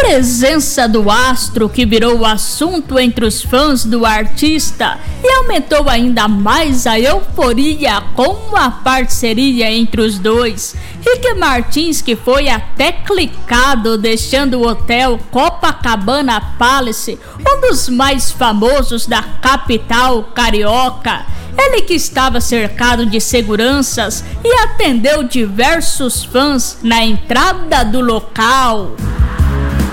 presença do astro, que virou o assunto entre os fãs do artista e aumentou ainda mais a euforia com a parceria entre os dois. Rick Martins, que foi até clicado deixando o hotel Copacabana Palace, um dos mais famosos da capital carioca. Ele, que estava cercado de seguranças, e atendeu diversos fãs na entrada do local.